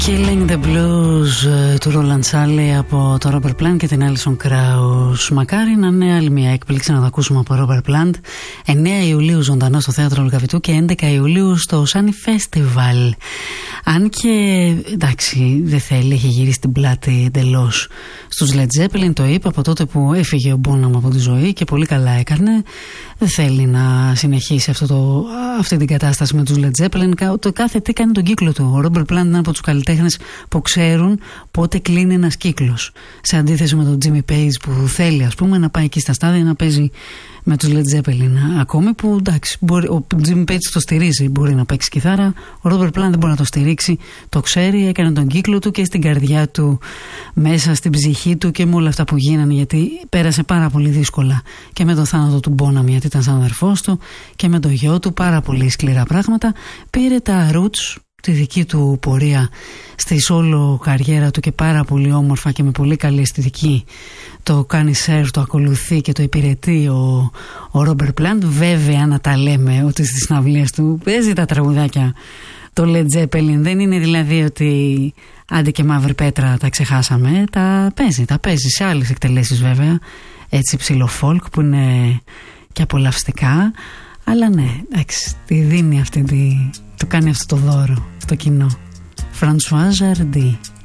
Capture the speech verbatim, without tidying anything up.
Killing the Blues του Roland Salley από το Robert Plant και την Alison Krauss. Μακάρι να είναι άλλη μια έκπληξη να το ακούσουμε από Robert Plant. εννέα Ιουλίου ζωντανό στο Θέατρο Λογαβητού και έντεκα Ιουλίου στο Sunny Festival. Αν και εντάξει, δεν θέλει, έχει γυρίσει την πλάτη εντελώς στους Led Zeppelin, το είπε από τότε που έφυγε ο Bonham από τη ζωή και πολύ καλά έκανε. Δεν θέλει να συνεχίσει αυτό το, αυτή την κατάσταση με τους Led Zeppelin. Το κάθε τι κάνει τον κύκλο του. Ο Robert Plant είναι από τους καλλιτέχνες που ξέρουν πότε κλείνει ένας κύκλος. Σε αντίθεση με τον Jimmy Page που θέλει, ας πούμε, να πάει εκεί στα στάδια να παίζει με τους Led Zeppelin. Ακόμη που εντάξει, μπορεί, ο Jimmy Page το στηρίζει, μπορεί να παίξει κιθάρα. Ο Robert Plant δεν μπορεί να το στηρίξει. Το ξέρει, έκανε τον κύκλο του και στην καρδιά του, μέσα στην ψυχή του και με όλα αυτά που γίνανε, γιατί πέρασε πάρα πολύ δύσκολα και με το θάνατο του Bonham, γιατί ήταν σαν αδερφός του, και με το γιο του, πάρα πολύ σκληρά πράγματα. Πήρε τα roots, τη δική του πορεία στη solo καριέρα του και πάρα πολύ όμορφα και με πολύ καλή αισθητική το κάνει share, το ακολουθεί και το υπηρετεί ο, ο Robert Plant. Βέβαια να τα λέμε ότι στις συναυλίες του παίζει τα τραγουδάκια το Led Zeppelin, δεν είναι δηλαδή ότι άντε και μαύρη πέτρα τα ξεχάσαμε, τα παίζει, τα παίζει σε άλλες εκτελέσεις βέβαια, έτσι ψηλό folk που είναι και απολαυστικά, αλλά ναι, εντάξει, τη δίνει αυτή τη, του κάνει αυτό το δώρο στο κοινό. Françoise Hardy.